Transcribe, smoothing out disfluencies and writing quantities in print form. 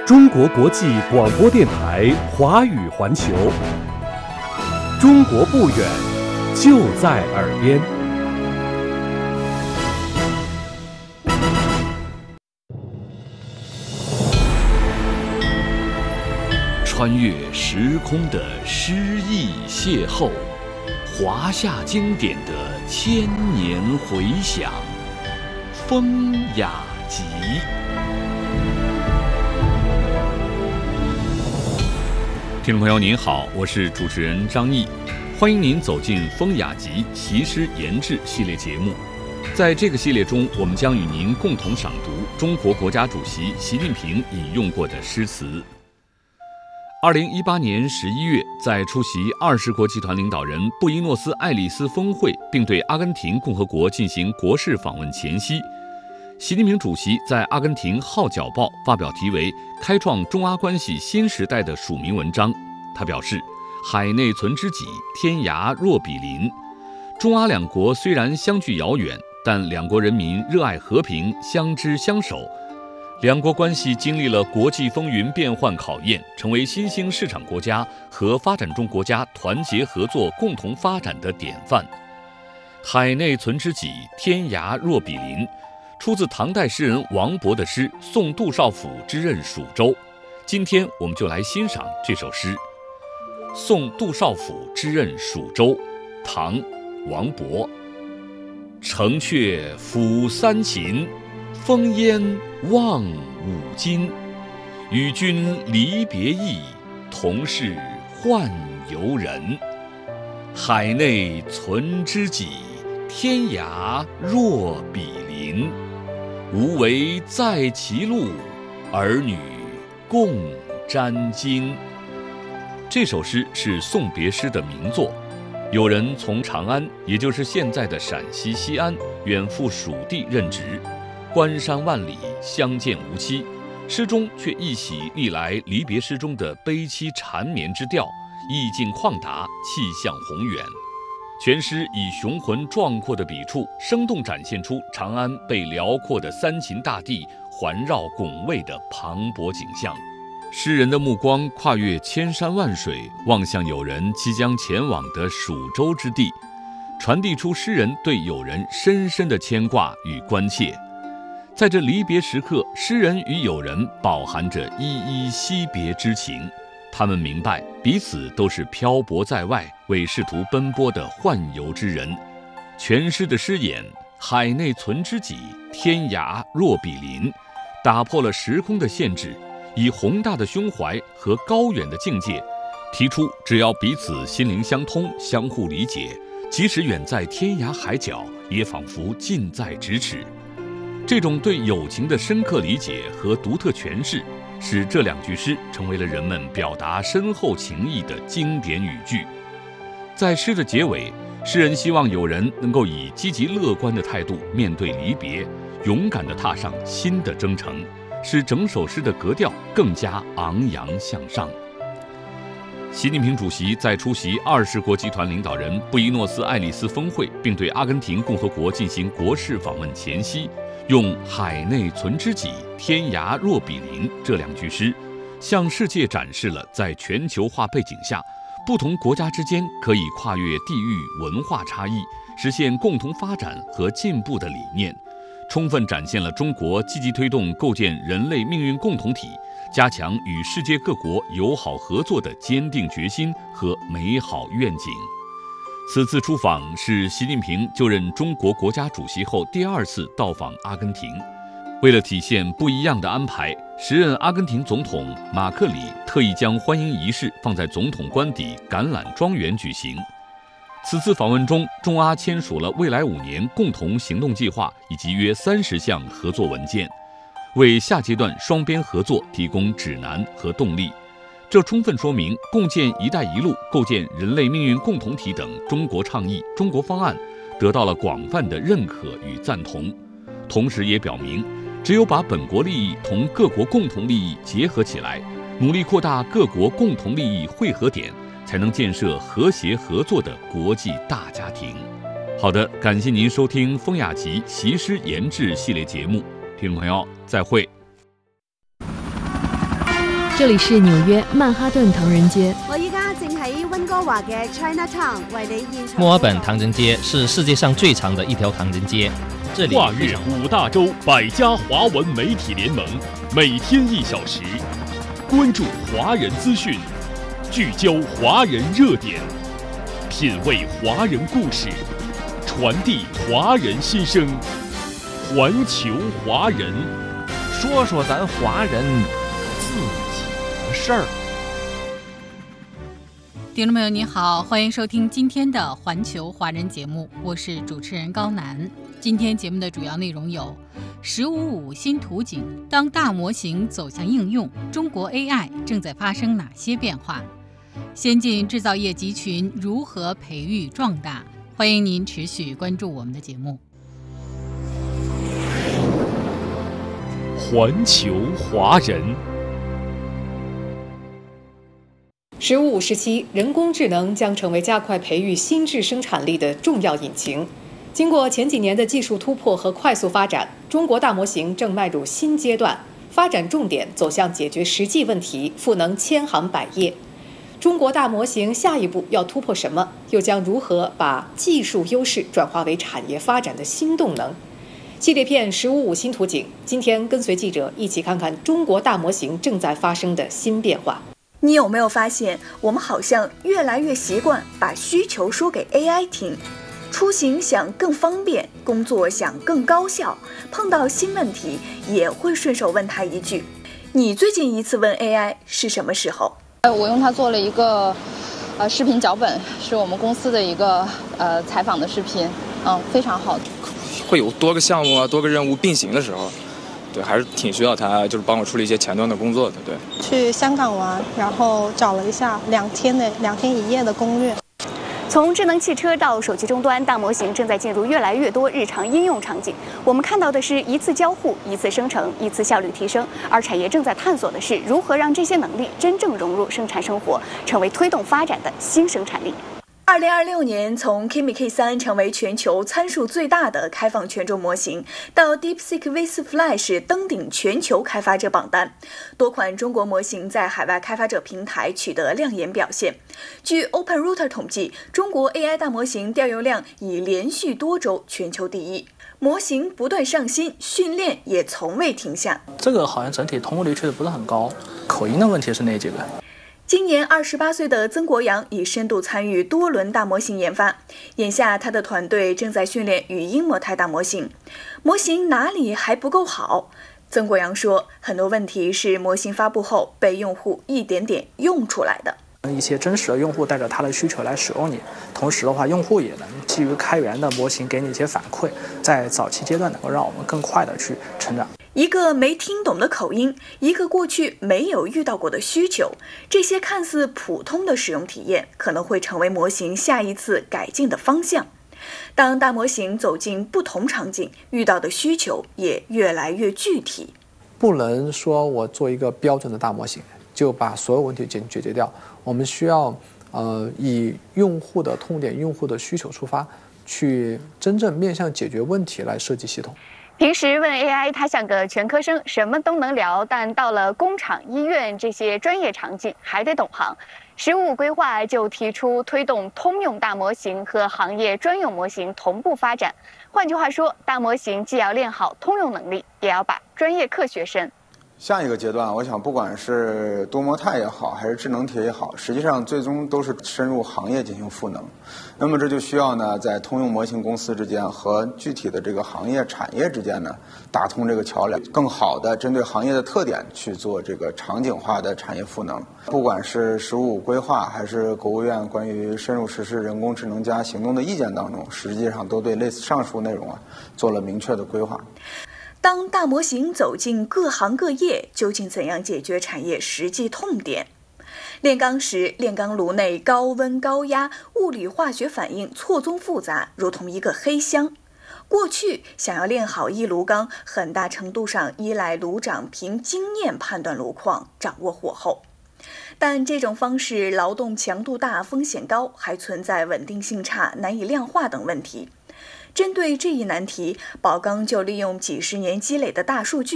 中国国际广播电台华语环球，中国不远，就在耳边。 穿越时空的诗意邂逅，华夏经典的千年回响，风雅集。听众朋友您好，我是主持人张毅，欢迎您走进风雅集习诗研制系列节目。在这个系列中，我们将与您共同赏读中国国家主席习近平引用过的诗词。2018年11月，在出席20国集团领导人布宜诺斯艾利斯峰会并对阿根廷共和国进行国事访问前夕，习近平主席在阿根廷《号角报》发表题为《开创中阿关系新时代》的署名文章。他表示，海内存知己，天涯若比邻。中阿两国虽然相距遥远，但两国人民热爱和平，相知相守。两国关系经历了国际风云变幻考验，成为新兴市场国家和发展中国家团结合作、共同发展的典范。海内存知己，天涯若比邻，出自唐代诗人王勃的诗《送杜少府之任蜀州》。今天我们就来欣赏这首诗《送杜少府之任蜀州》，唐·王勃。城阙辅三秦，烽烟望五津。与君离别意，同是宦游人。海内存知己，天涯若比邻。无为在歧路，儿女共沾巾。这首诗是送别诗的名作。有人从长安，也就是现在的陕西西安，远赴蜀地任职，关山万里，相见无期。诗中却一袭历来离别诗中的悲凄缠绵之调，意境旷达，气象宏远。全诗以雄浑壮阔的笔触，生动展现出长安被辽阔的三秦大地环绕拱卫的磅礴景象。诗人的目光跨越千山万水，望向友人即将前往的蜀州之地，传递出诗人对友人深深的牵挂与关切。在这离别时刻，诗人与友人饱含着依依惜别之情。他们明白彼此都是漂泊在外，为仕途奔波的宦游之人。全诗的诗眼海内存知己，天涯若比邻，打破了时空的限制，以宏大的胸怀和高远的境界，提出只要彼此心灵相通，相互理解，即使远在天涯海角，也仿佛近在咫尺。这种对友情的深刻理解和独特诠释，使这两句诗成为了人们表达深厚情谊的经典语句。在诗的结尾，诗人希望友人能够以积极乐观的态度面对离别，勇敢地踏上新的征程，使整首诗的格调更加昂扬向上。习近平主席在出席20国集团领导人布宜诺斯艾利斯峰会并对阿根廷共和国进行国事访问前夕，用海内存知己，天涯若比邻这两句诗，向世界展示了在全球化背景下，不同国家之间可以跨越地域文化差异，实现共同发展和进步的理念，充分展现了中国积极推动构建人类命运共同体，加强与世界各国友好合作的坚定决心和美好愿景。此次出访是习近平就任中国国家主席后第2次到访阿根廷。为了体现不一样的安排，时任阿根廷总统马克里特意将欢迎仪式放在总统官邸橄榄庄园举行。此次访问中，中阿签署了未来5年共同行动计划以及约30项合作文件，为下阶段双边合作提供指南和动力。这充分说明共建“一带一路”、构建人类命运共同体等中国倡议、中国方案得到了广泛的认可与赞同，同时也表明，只有把本国利益同各国共同利益结合起来，努力扩大各国共同利益汇合点，才能建设和谐合作的国际大家庭。好的，感谢您收听风雅集习诗研制系列节目，听众朋友再会。 这里是纽约曼哈顿唐人街。 我依家正喺温哥華嘅 Chinatown 為你現場。 墨爾本唐人街是世界上最长的一条唐人街，这里跨越5大洲100家华文媒体联盟，每天1小时，关注华人资讯，聚焦华人热点，品味华人故事，传递华人心声，环球华人， 说说咱华人自己的事儿。 听众朋友您好，欢迎收听今天的环球华人节目，我是主持人高楠。今天节目的主要内容有15.5新图景，当大模型走向应用，中国 AI 正在发生哪些变化？先进制造业集群如何培育壮大？欢迎您持续关注我们的节目。 环球华人。 15.5时期，人工智能将成为加快培育新质生产力的重要引擎。经过前几年的技术突破和快速发展，中国大模型正迈入新阶段，发展重点走向解决实际问题，赋能千行百业。中国大模型下一步要突破什么？又将如何把技术优势转化为产业发展的新动能？系列片15.5新图景，今天跟随记者一起看看中国大模型正在发生的新变化。 你有没有发现，我们好像越来越习惯把需求说给 AI 听？出行想更方便，工作想更高效，碰到新问题也会顺手问他一句：你最近一次问 AI 是什么时候？ 我用它做了一个视频脚本，是我们公司的一个采访的视频，非常好。 会有多个项目啊，多个任务并行的时候，对，还是挺需要它，就是帮我处理一些前端的工作的。对， 去香港玩，然后找了一下2天1夜的攻略。 从智能汽车到手机终端，大模型正在进入越来越多日常应用场景。我们看到的是一次交互、一次生成、一次效率提升，而产业正在探索的是如何让这些能力真正融入生产生活，成为推动发展的新生产力。 2026年，从 Kimi K3 成为全球参数最大的开放权重模型，到 DeepSeek V4 Flash 登顶全球开发者榜单，多款中国模型在海外开发者平台取得亮眼表现。据 OpenRouter 统计，中国 AI 大模型调用量已连续多周全球第一，模型不断上新，训练也从未停下。 这个好像整体通过率确实不是很高，口音的问题是那几个。 今年28岁的曾国阳已深度参与多轮大模型研发，眼下他的团队正在训练语音模态大模型。模型哪里还不够好？曾国阳说，很多问题是模型发布后被用户一点点用出来的。 一些真实的用户带着他的需求来使用你，同时的话，用户也能基于开源的模型给你一些反馈，在早期阶段能够让我们更快的去成长。 一个没听懂的口音，一个过去没有遇到过的需求，这些看似普通的使用体验，可能会成为模型下一次改进的方向。当大模型走进不同场景，遇到的需求也越来越具体。 不能说我做一个标准的大模型，就把所有问题解决掉。我们需要以用户的痛点、用户的需求出发，去真正面向解决问题来设计系统。 平时问 AI， 它像个全科生，什么都能聊，但到了工厂、医院这些专业场景，还得懂行。15.5规划就提出推动通用大模型和行业专用模型同步发展。换句话说，大模型既要练好通用能力，也要把专业课学深。 下一个阶段，我想不管是多模态也好，还是智能体也好，实际上最终都是深入行业进行赋能。那么这就需要呢，在通用模型公司之间和具体的这个行业产业之间呢，打通这个桥梁，更好的针对行业的特点去做这个场景化的产业赋能。不管是15.5规划，还是国务院关于深入实施人工智能加行动的意见当中，实际上都对类似上述内容做了明确的规划。 当大模型走进各行各业，究竟怎样解决产业实际痛点？炼钢时，炼钢炉内高温高压，物理化学反应错综复杂，如同一个黑箱。过去想要炼好一炉钢，很大程度上依赖炉长凭经验判断炉况，掌握火候。但这种方式劳动强度大，风险高，还存在稳定性差、难以量化等问题。针对这一难题，宝钢就利用几十年积累的大数据，